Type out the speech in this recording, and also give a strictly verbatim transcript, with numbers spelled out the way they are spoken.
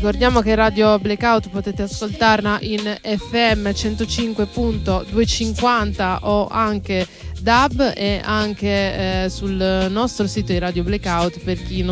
ricordiamo che Radio Blackout potete ascoltarla in F M centocinque virgola duecentocinquanta o anche D A B, e anche eh, sul nostro sito di Radio Blackout per chi non